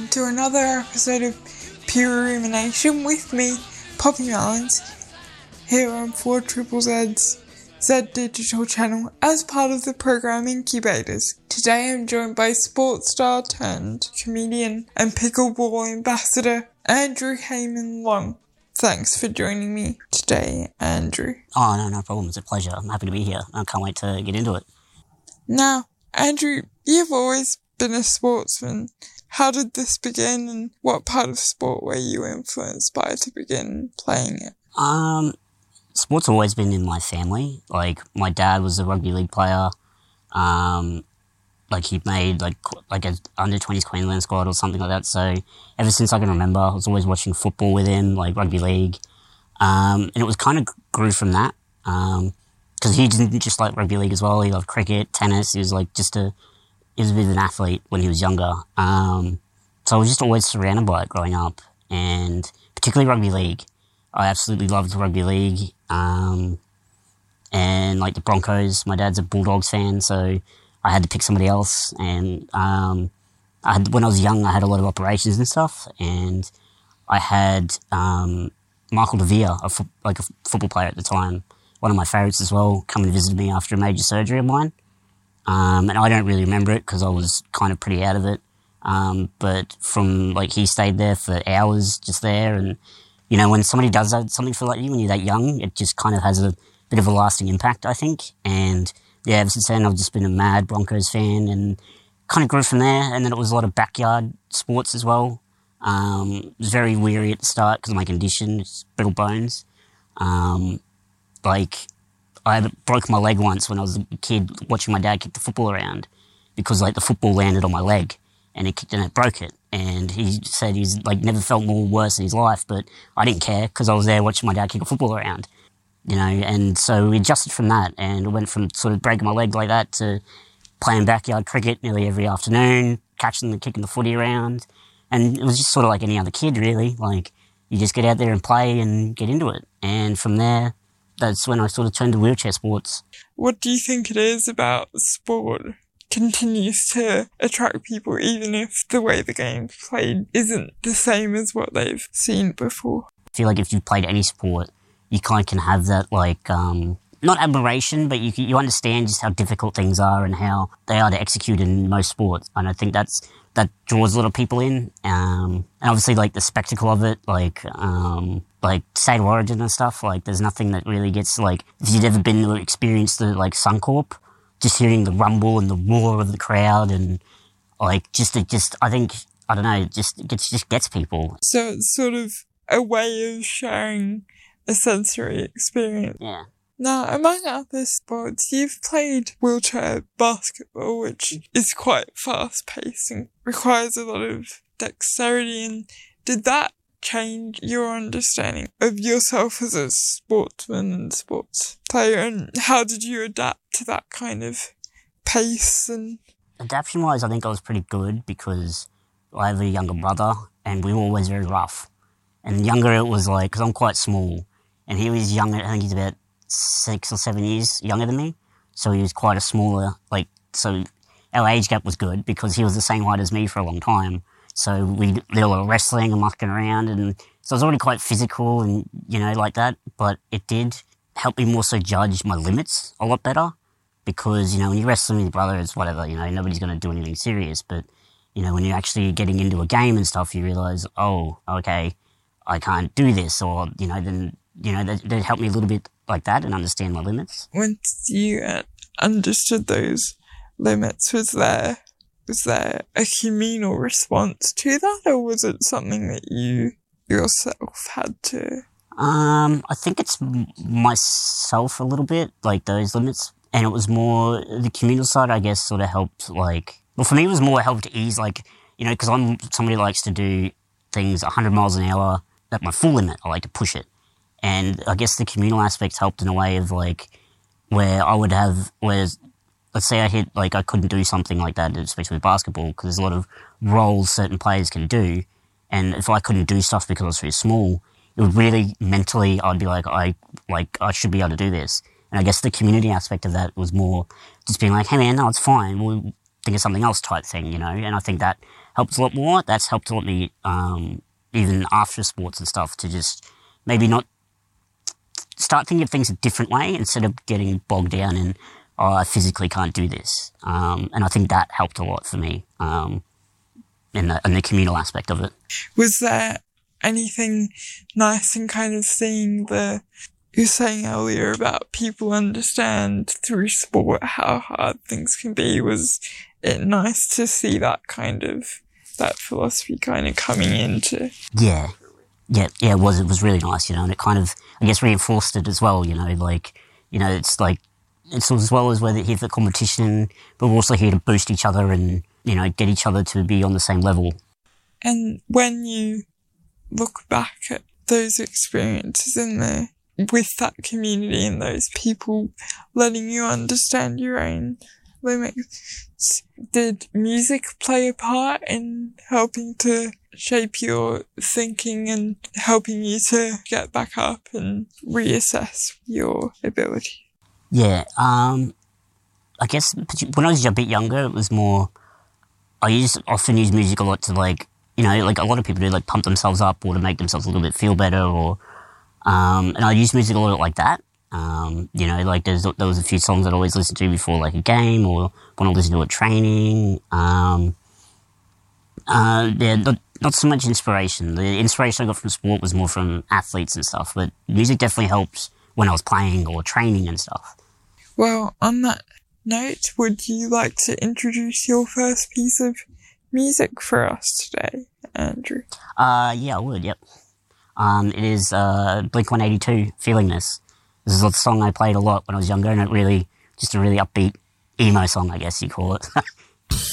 to another episode of Pure Rumination with me, Poppy Melons, here on 4ZZZ's Z Digital channel as part of the program Incubators. Today I'm joined by sports star turned comedian and pickleball ambassador Andrew Heyman Long. Thanks for joining me today, Andrew. Oh, no problem. It's a pleasure. I'm happy to be here. I can't wait to get into it. Now, Andrew, you've always been a sportsman. How did this begin, and what part of sport were you influenced by to begin playing it? Sports have always been in my family. Like, my dad was a rugby league player. He made like an under-20s Queensland squad or something like that. So ever since I can remember, I was always watching football with him, like rugby league. And it was kind of grew from that. Because he didn't just like rugby league as well. He loved cricket, tennis. He was like he was a bit of an athlete when he was younger. So I was just always surrounded by it growing up, and particularly rugby league. I absolutely loved rugby league. And like the Broncos, my dad's a Bulldogs fan, so I had to pick somebody else. And when I was young, I had a lot of operations and stuff, and I had Michael Devere, a football player at the time, one of my favourites as well, come and visit me after a major surgery of mine. And I don't really remember it because I was kind of pretty out of it. But he stayed there for hours just there. And, you know, when somebody does that, something for like you when you're that young, it just kind of has a bit of a lasting impact, I think. And yeah, ever since then, I've just been a mad Broncos fan and kind of grew from there. And then it was a lot of backyard sports as well. It was very weary at the start because of my condition, it's brittle bones. I broke my leg once when I was a kid watching my dad kick the football around because the football landed on my leg and it broke it. And he said he's never felt more worse in his life, but I didn't care because I was there watching my dad kick a football around, you know. And so we adjusted from that, and it went from sort of breaking my leg like that to playing backyard cricket nearly every afternoon, kicking the footy around. And it was just sort of like any other kid, really. You just get out there and play and get into it. And from there, that's when I sort of turned to wheelchair sports. What do you think it is about sport continues to attract people, even if the way the game's played isn't the same as what they've seen before? I feel like if you played any sport, you kind of can have that, not admiration, but you understand just how difficult things are and how they are to execute in most sports. And I think that draws a lot of people in. And obviously, the spectacle of it, State of Origin and stuff, there's nothing that really gets, if you've ever been to experience the, Suncorp, just hearing the rumble and the roar of the crowd and, I think, I don't know, it just gets people. So it's sort of a way of sharing a sensory experience. Yeah. Now, among other sports, you've played wheelchair basketball, which is quite fast-paced and requires a lot of dexterity. And did that change your understanding of yourself as a sportsman and sports player? And how did you adapt to that kind of pace? And adaptation-wise, I think I was pretty good because I have a younger brother and we were always very rough. And younger, it was because I'm quite small, and he was younger. I think he's about 6 or 7 years younger than me, so he was quite a smaller, so our age gap was good because he was the same height as me for a long time, so we did a lot of wrestling and mucking around, and so I was already quite physical and, like that, but it did help me more so judge my limits a lot better because, when you wrestle with your brother, it's whatever, nobody's going to do anything serious, but, when you're actually getting into a game and stuff, you realise, oh, okay, I can't do this, or, then, that helped me a little bit like that and understand my limits. Once you understood those limits, was there a communal response to that, or was it something that you yourself had to? I think it's myself a little bit, those limits, and it was more the communal side, I guess, sort of helped, for me it was more helped to ease, because I'm somebody who likes to do things 100 miles an hour at my full limit. I like to push it. And I guess the communal aspect helped in a way of where I would have, let's say I couldn't do something like that, especially with basketball, because there's a lot of roles certain players can do. And if I couldn't do stuff because I was too small, it would really mentally, I'd be I should be able to do this. And I guess the community aspect of that was more just being hey man, no, it's fine. We'll think of something else type thing, And I think that helps a lot more. That's helped a lot me, even after sports and stuff, to just maybe not start thinking of things a different way instead of getting bogged down in, oh, I physically can't do this. And I think that helped a lot for me, in the communal aspect of it. Was there anything nice in kind of seeing you were saying earlier about people understand through sport how hard things can be? Was it nice to see that philosophy kind of coming into? Yeah, it was really nice, and it kind of, I guess, reinforced it as well, it's like, it's as well as we're here for competition, but we're also here to boost each other and, get each other to be on the same level. And when you look back at those experiences with that community and those people letting you understand your own limits, did music play a part in helping to shape your thinking and helping you to get back up and reassess your ability? Yeah, I guess when I was a bit younger, it was more, I often use music a lot to, like a lot of people do, like, pump themselves up or to make themselves a little bit feel better, or and I use music a lot like that. Like there was a few songs I'd always listen to before, like, a game, or when I listen to a training. Not so much inspiration. The inspiration I got from sport was more from athletes and stuff, but music definitely helped when I was playing or training and stuff. Well, on that note, would you like to introduce your first piece of music for us today, Andrew? Yeah, I would, yep. It is Blink-182, Feeling This. This is a song I played a lot when I was younger, and it really, just a really upbeat emo song, I guess you call it.